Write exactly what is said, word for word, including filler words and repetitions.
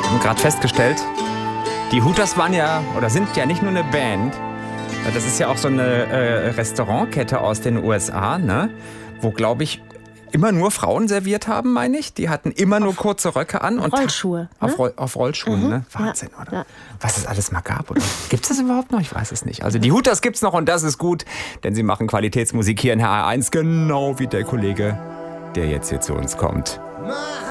Wir haben gerade festgestellt, die Hooters waren ja oder sind ja nicht nur eine Band. Das ist ja auch so eine äh, Restaurantkette aus den U S A, ne? Wo, glaube ich, immer nur Frauen serviert haben, meine ich. Die hatten immer nur auf kurze Röcke an. Und Rollschuhe. Ne? Auf, Roll, auf Rollschuhen, Mhm. ne? Wahnsinn, ja. oder? Ja. Was es alles mal gab, oder? Gibt es das überhaupt noch? Ich weiß es nicht. Also die Hooters gibt's noch und das ist gut, denn sie machen Qualitätsmusik hier in H R eins, genau wie der Kollege, der jetzt hier zu uns kommt.